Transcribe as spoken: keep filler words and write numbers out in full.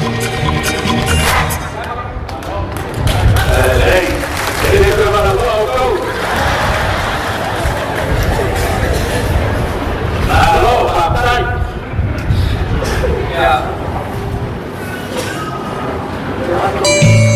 Nee, dit is er maar een logo. Hallo, kapitein. Ja.